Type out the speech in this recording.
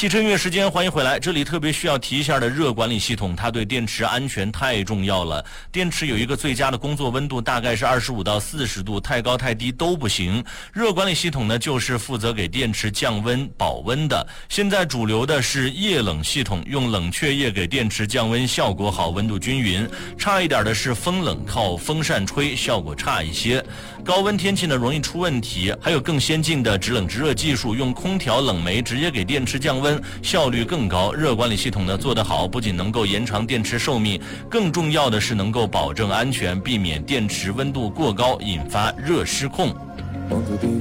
汽车音乐时间，欢迎回来。这里特别需要提一下的热管理系统，它对电池安全太重要了。电池有一个最佳的工作温度，大概是25到40度，太高太低都不行。热管理系统呢，就是负责给电池降温保温的。现在主流的是液冷系统，用冷却液给电池降温，效果好，温度均匀。差一点的是风冷，靠风扇吹，效果差一些。高温天气呢容易出问题，还有更先进的直冷直热技术，用空调冷媒直接给电池降温，效率更高。热管理系统呢做得好，不仅能够延长电池寿命，更重要的是能够保证安全，避免电池温度过高引发热失控。 黄土地